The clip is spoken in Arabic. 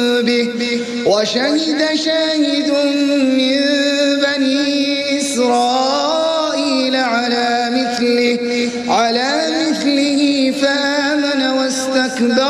وشهد شاهد من بني إسرائيل على مثله فآمن واستكبر